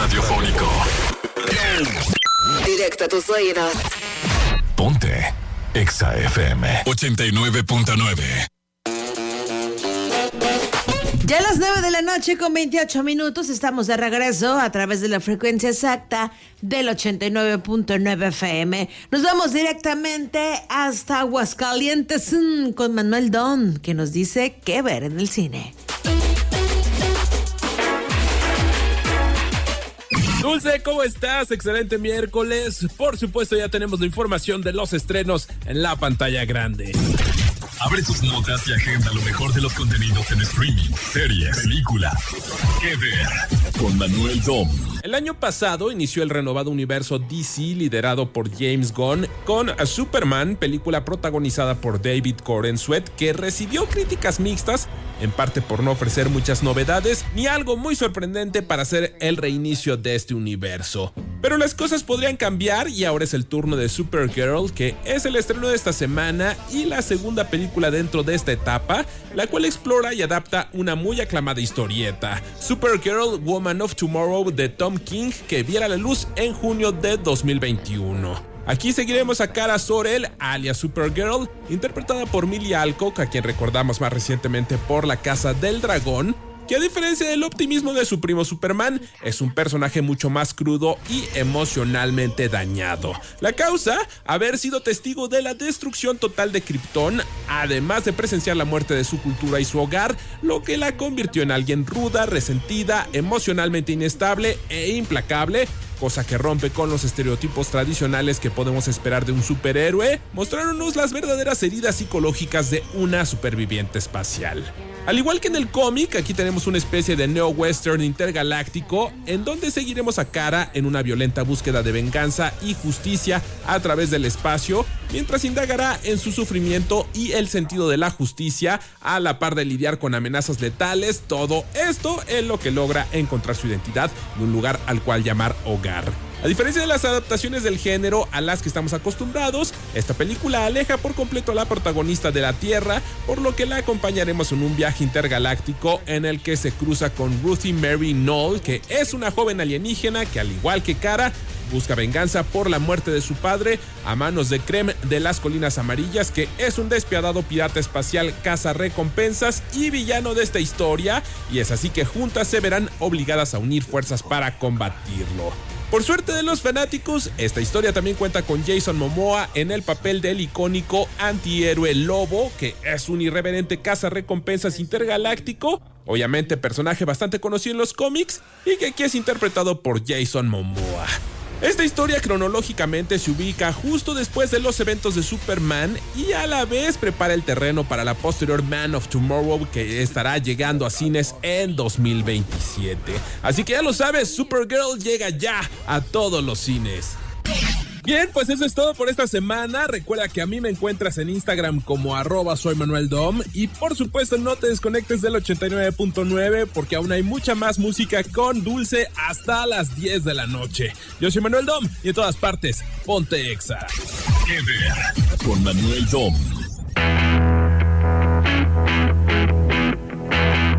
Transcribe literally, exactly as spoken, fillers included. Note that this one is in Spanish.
radiofónico. Directo a tus oídos. Ponte Exa F M ochenta y nueve punto nueve. Ya a las nueve de la noche con veintiocho minutos estamos de regreso a través de la frecuencia exacta del ochenta y nueve punto nueve F M. Nos vamos directamente hasta Aguascalientes mmm, con Manuel Dom, que nos dice qué ver en el cine. Dulce, ¿cómo estás? Excelente miércoles. Por supuesto, ya tenemos la información de los estrenos en la pantalla grande. Abre tus notas y agenda lo mejor de los contenidos en streaming, series, películas. ¿Qué ver? Con Manuel Dom. El año pasado inició el renovado universo D C liderado por James Gunn con a Superman, película protagonizada por David Corenswet, que recibió críticas mixtas, en parte por no ofrecer muchas novedades ni algo muy sorprendente para hacer el reinicio de este universo. Pero las cosas podrían cambiar y ahora es el turno de Supergirl, que es el estreno de esta semana y la segunda película dentro de esta etapa, la cual explora y adapta una muy aclamada historieta, Supergirl Woman of Tomorrow de Tom King, que viera la luz en junio de dos mil veintiuno. Aquí seguiremos a Kara Zor-El, alias Supergirl, interpretada por Millie Alcock, a quien recordamos más recientemente por La Casa del Dragón, que a diferencia del optimismo de su primo Superman, es un personaje mucho más crudo y emocionalmente dañado. La causa, haber sido testigo de la destrucción total de Krypton, además de presenciar la muerte de su cultura y su hogar, lo que la convirtió en alguien ruda, resentida, emocionalmente inestable e implacable, cosa que rompe con los estereotipos tradicionales que podemos esperar de un superhéroe, mostrándonos las verdaderas heridas psicológicas de una superviviente espacial. Al igual que en el cómic, aquí tenemos una especie de neo-western intergaláctico en donde seguiremos a Kara en una violenta búsqueda de venganza y justicia a través del espacio, mientras indagará en su sufrimiento y el sentido de la justicia, a la par de lidiar con amenazas letales, todo esto en lo que logra encontrar su identidad y un lugar al cual llamar hogar. A diferencia de las adaptaciones del género a las que estamos acostumbrados, esta película aleja por completo a la protagonista de la Tierra, por lo que la acompañaremos en un viaje intergaláctico en el que se cruza con Ruthie Mary Knoll, que es una joven alienígena que, al igual que Kara, busca venganza por la muerte de su padre a manos de Krem de las Colinas Amarillas, que es un despiadado pirata espacial caza recompensas y villano de esta historia, y es así que juntas se verán obligadas a unir fuerzas para combatirlo. Por suerte de los fanáticos, esta historia también cuenta con Jason Momoa en el papel del icónico antihéroe Lobo, que es un irreverente cazarrecompensas intergaláctico, obviamente personaje bastante conocido en los cómics y que aquí es interpretado por Jason Momoa. Esta historia cronológicamente se ubica justo después de los eventos de Superman y a la vez prepara el terreno para la posterior Man of Tomorrow, que estará llegando a cines en dos mil veintisiete. Así que ya lo sabes, Supergirl llega ya a todos los cines. Bien, pues eso es todo por esta semana. Recuerda que a mí me encuentras en Instagram como arroba soy Manuel Dom. Y por supuesto no te desconectes del ochenta y nueve punto nueve porque aún hay mucha más música con Dulce hasta las diez de la noche. Yo soy Manuel Dom y en todas partes, ponte Exa. ¿Qué ver? Con Manuel Dom.